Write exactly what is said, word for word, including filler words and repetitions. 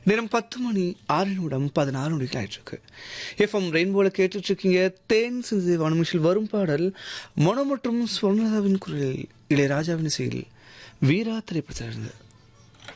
நேரம் பத்து மணி ஆறு நிமிடம் பதினாறு நொடிகள் ஆயிட்டிருக்கு. எஃப்எம் ரெயின்போல கேட்டுட்டு இருக்கீங்க. தேன் சிந்து வானமிஷில் வரும் பாடல் மனோ மற்றும் ஸ்வர்ணதாவின் குரலில் இளையராஜாவின் இசையில் வீரா திரைப்படத்திலிருந்து.